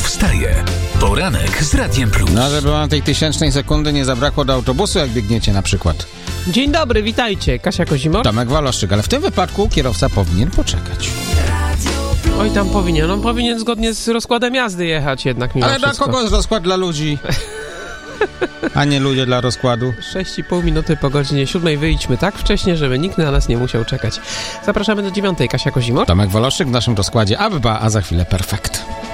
wstaje. Poranek z Radiem Plus. No, żeby wam tej 1000 sekundy nie zabrakło do autobusu, jak biegniecie na przykład. Dzień dobry, witajcie. Kasia Kozimor. Tomek Waloszczyk, ale w tym wypadku kierowca powinien poczekać. Oj, tam powinien. On powinien zgodnie z rozkładem jazdy jechać jednak mimo Ale wszystko. dla kogo jest rozkład? Dla ludzi, a nie ludzie dla rozkładu. 6,5 minuty po godzinie 7 wyjdźmy tak wcześnie, żeby nikt na nas nie musiał czekać. Zapraszamy do 9. Kasia Kozimor. Tomek Waloszczyk w naszym rozkładzie, a za chwilę perfekt.